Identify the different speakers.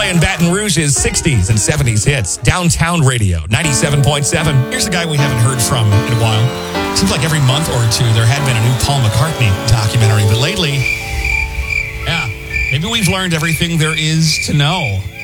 Speaker 1: playing Baton Rouge's 60s and 70s hits. Downtown Radio, 97.7. Here's a guy we haven't heard from in a while. Seems like every month or two there had been a new Paul McCartney documentary. But lately, maybe we've learned everything there is to know.